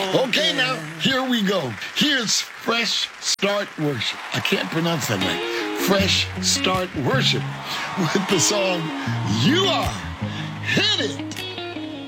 Okay, now, here we go. Here's Fresh Start Worship. I can't pronounce that right. Fresh Start Worship with the song You Are. Hit it!